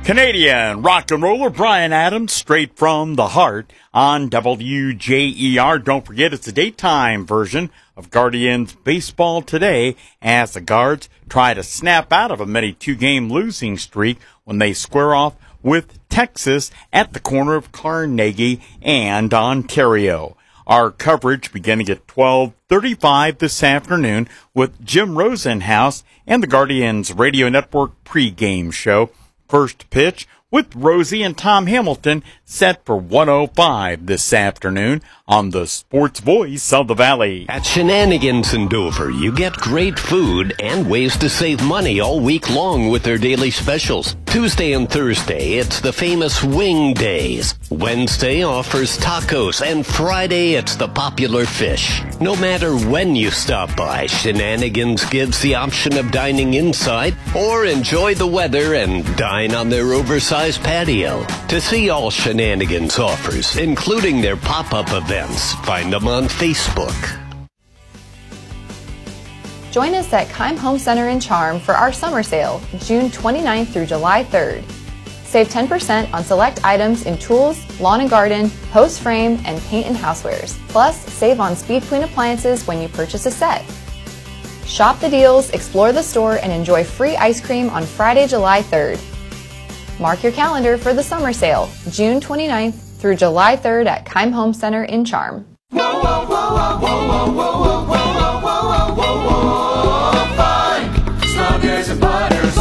Canadian rock and roller Bryan Adams, straight from the heart on WJER. Don't forget, it's a daytime version of Guardians Baseball today as the Guards try to snap out of a many two-game losing streak when they square off with Texas at the corner of Carnegie and Ontario. Our coverage beginning at 12:35 this afternoon with Jim Rosenhaus and the Guardians Radio Network pregame show. First pitch with Rosie and Tom Hamilton set for 1:05 this afternoon on the Sports Voice of the Valley. At Shenanigans in Dover, you get great food and ways to save money all week long with their daily specials. Tuesday and Thursday, it's the famous Wing Days. Wednesday offers tacos, and Friday, it's the popular fish. No matter when you stop by, Shenanigans gives the option of dining inside or enjoy the weather and dine on their oversized patio. To see all Shenanigans offers, including their pop-up events, find them on Facebook. Join us at Keim Home Center in Charm for our summer sale, June 29th through July 3rd. Save 10% on select items in tools, lawn and garden, post frame, and paint and housewares. Plus, save on Speed Queen appliances when you purchase a set. Shop the deals, explore the store, and enjoy free ice cream on Friday, July 3rd. Mark your calendar for the summer sale, June 29th through July 3rd at Keim Home Center in Charm. Whoa, whoa, whoa, whoa, whoa, whoa, whoa, whoa, whoa, whoa, whoa, whoa, fun! Sluggers and Putters.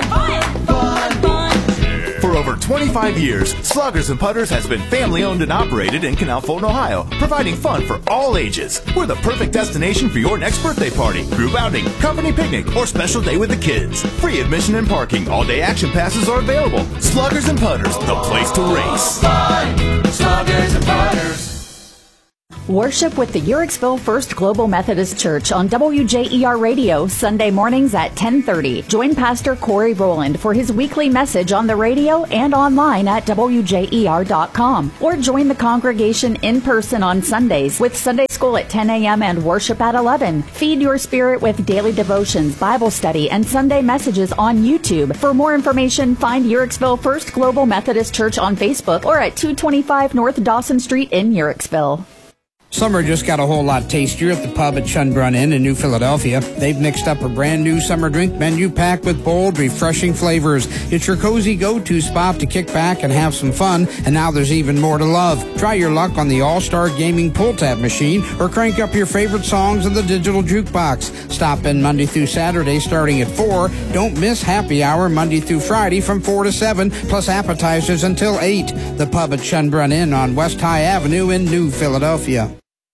For over 25 years, Sluggers and Putters has been family-owned and operated in Canal Fulton, Ohio, providing fun for all ages. We're the perfect destination for your next birthday party, group outing, company picnic, or special day with the kids. Free admission and parking. All-day action passes are available. Sluggers and Putters, the place to race. Fun! Sluggers and Putters. Worship with the Uhrichsville First Global Methodist Church on WJER Radio, Sunday mornings at 10:30. Join Pastor Corey Rowland for his weekly message on the radio and online at WJER.com. Or join the congregation in person on Sundays with Sunday school at 10 a.m. and worship at 11. Feed your spirit with daily devotions, Bible study, and Sunday messages on YouTube. For more information, find Uhrichsville First Global Methodist Church on Facebook or at 225 North Dawson Street in Uhrichsville. Summer just got a whole lot tastier at the pub at Schönbrunn Inn in New Philadelphia. They've mixed up a brand new summer drink menu packed with bold, refreshing flavors. It's your cozy go-to spot to kick back and have some fun, and now there's even more to love. Try your luck on the All-Star Gaming pull-tab machine or crank up your favorite songs in the digital jukebox. Stop in Monday through Saturday starting at 4. Don't miss happy hour Monday through Friday from 4 to 7, plus appetizers until 8. The pub at Schönbrunn Inn on West High Avenue in New Philadelphia.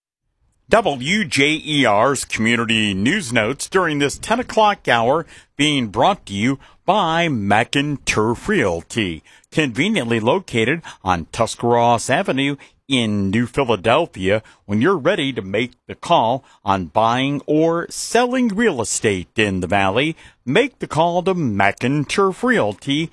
WJER's Community News Notes during this 10 o'clock hour being brought to you by Mackin Turf Realty, conveniently located on Tuscarawas Avenue in New Philadelphia. When you're ready to make the call on buying or selling real estate in the Valley, make the call to Mackin Turf Realty,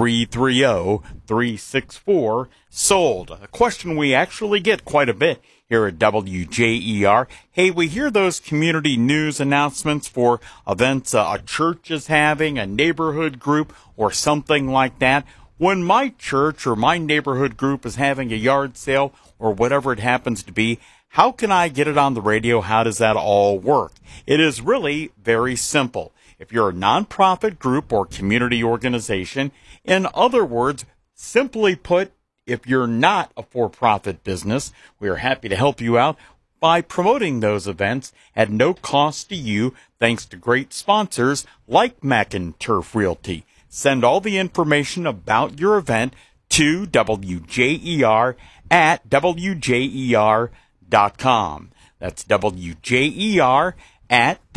330-364-SOLD. A question we actually get quite a bit here at WJER. Hey, we hear those community news announcements for events a church is having, a neighborhood group, or something like that. When my church or my neighborhood group is having a yard sale or whatever it happens to be, how can I get it on the radio? How does that all work? It is really very simple. If you're a nonprofit group or community organization, in other words, simply put, if you're not a for-profit business, we are happy to help you out by promoting those events at no cost to you, thanks to great sponsors like Mackin Turf Realty. Send all the information about your event to WJER at WJER.com. That's WJER at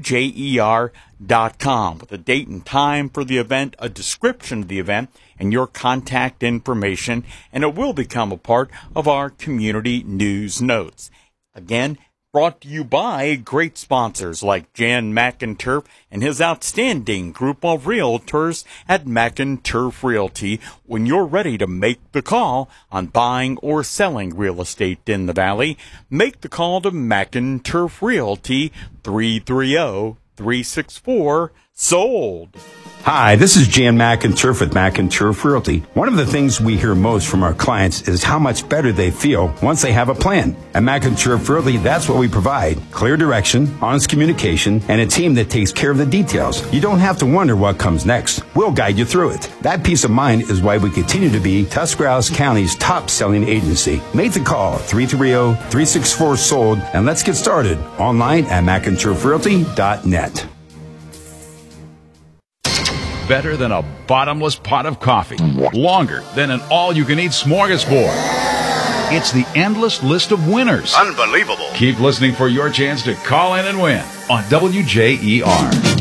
WJER.com with a date and time for the event, a description of the event, and your contact information, and it will become a part of our community news notes. Again, brought to you by great sponsors like Jan McInturf and his outstanding group of realtors at McInturf Realty. When you're ready to make the call on buying or selling real estate in the Valley, make the call to McInturf Realty, 330-364 Sold. Hi, this is Jan McInturf with McInturf Realty. One of the things we hear most from our clients is how much better they feel once they have a plan. At McInturf Realty, that's what we provide. Clear direction, honest communication, and a team that takes care of the details. You don't have to wonder what comes next. We'll guide you through it. That peace of mind is why we continue to be Tuscarawas County's top-selling agency. Make the call, 330-364-SOLD, and let's get started online at McInturfRealty.net. Better than a bottomless pot of coffee. Longer than an all-you-can-eat smorgasbord. It's the endless list of winners. Unbelievable. Keep listening for your chance to call in and win on WJER.